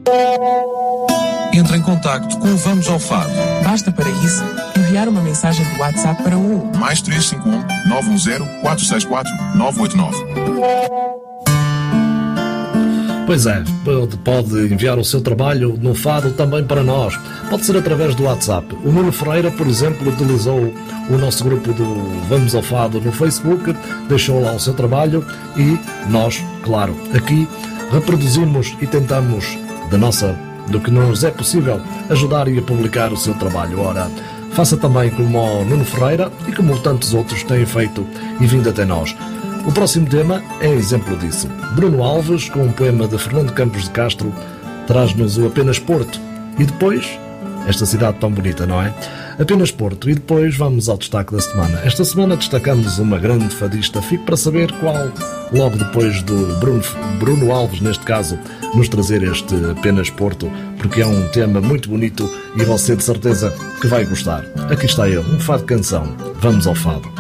Entre em contacto com o Vamos ao Fado. Basta para isso enviar uma mensagem de WhatsApp para o mais 351 910 464 989. Pois é, pode enviar o seu trabalho no Fado também para nós. Pode ser através do WhatsApp. O Nuno Ferreira, por exemplo, utilizou o nosso grupo do Vamos ao Fado no Facebook, deixou lá o seu trabalho e nós, claro, aqui reproduzimos e tentamos, do que nos é possível, ajudar e a publicar o seu trabalho. Ora, faça também como o Nuno Ferreira e como tantos outros têm feito e vindo até nós. O próximo tema é exemplo disso. Bruno Alves, com um poema de Fernando Campos de Castro, traz-nos o Apenas Porto. E depois, esta cidade tão bonita, não é? Apenas Porto. E depois vamos ao destaque da semana. Esta semana destacamos uma grande fadista. Fico para saber qual, logo depois do Bruno Alves, neste caso, nos trazer este Apenas Porto, porque é um tema muito bonito e você de certeza que vai gostar. Aqui está ele, um fado canção. Vamos ao fado.